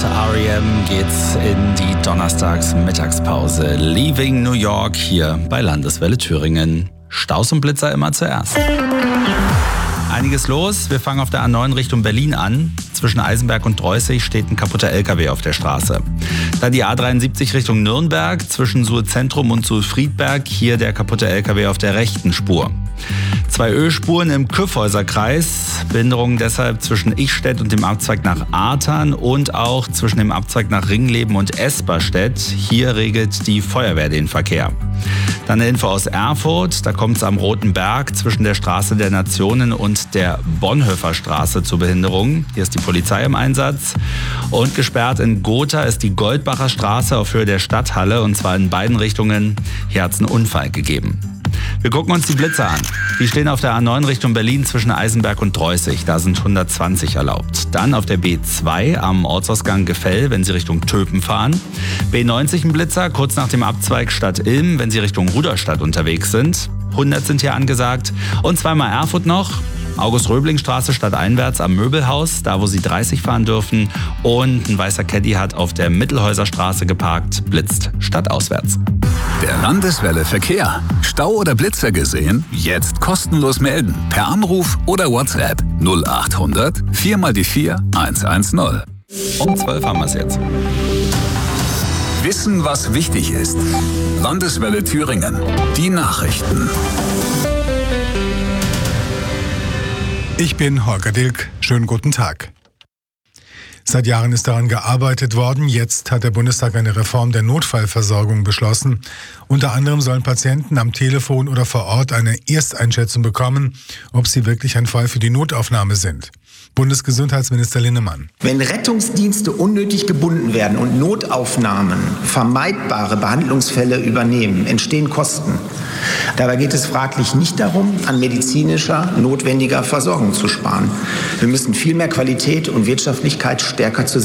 R.E.M. geht's in die Donnerstags-Mittagspause. Leaving New York hier bei Landeswelle Thüringen. Staus und Blitzer immer zuerst. Einiges los. Wir fangen auf der A9 Richtung Berlin an. Zwischen Eisenberg und Dreußig steht ein kaputter LKW auf der Straße. Dann die A73 Richtung Nürnberg. Zwischen Suhl-Zentrum und Suhl-Friedberg. Hier der kaputte LKW auf der rechten Spur. 2 Ölspuren im Kyffhäuser-Kreis. Behinderungen deshalb zwischen Ichstedt und dem Abzweig nach Artern und auch zwischen dem Abzweig nach Ringleben und Esperstedt. Hier regelt die Feuerwehr den Verkehr. Dann eine Info aus Erfurt. Da kommt es am Roten Berg zwischen der Straße der Nationen und der Bonhoeffer Straße zu Behinderungen. Hier ist die Polizei im Einsatz. Und gesperrt in Gotha ist die Goldbacher Straße auf Höhe der Stadthalle und zwar in beiden Richtungen. Hier hat es einen Unfall gegeben. Wir gucken uns die Blitzer an. Die stehen auf der A9 Richtung Berlin zwischen Eisenberg und Dreußig. Da sind 120 erlaubt. Dann auf der B2 am Ortsausgang Gefell, wenn Sie Richtung Töpen fahren. B90 ein Blitzer, kurz nach dem Abzweig Stadt-Ilm, wenn Sie Richtung Rudolstadt unterwegs sind. 100 sind hier angesagt. Und zweimal Erfurt noch. August-Röbling-Straße stadteinwärts am Möbelhaus, da wo Sie 30 fahren dürfen. Und ein weißer Caddy hat auf der Mittelhäuser Straße geparkt, blitzt stadtauswärts. Der Landeswelle Verkehr. Stau oder Blitzer gesehen? Jetzt kostenlos melden. Per Anruf oder WhatsApp 0800 4x4 110. Um 12 haben wir es jetzt. Wissen, was wichtig ist. Landeswelle Thüringen. Die Nachrichten. Ich bin Holger Dilk. Schönen guten Tag. Seit Jahren ist daran gearbeitet worden. Jetzt hat der Bundestag eine Reform der Notfallversorgung beschlossen. Unter anderem sollen Patienten am Telefon oder vor Ort eine Ersteinschätzung bekommen, ob sie wirklich ein Fall für die Notaufnahme sind. Bundesgesundheitsminister Linnemann. Wenn Rettungsdienste unnötig gebunden werden und Notaufnahmen vermeidbare Behandlungsfälle übernehmen, entstehen Kosten. Dabei geht es fraglich nicht darum, an medizinischer, notwendiger Versorgung zu sparen. Wir müssen viel mehr Qualität und Wirtschaftlichkeit stärker zusammenbringen.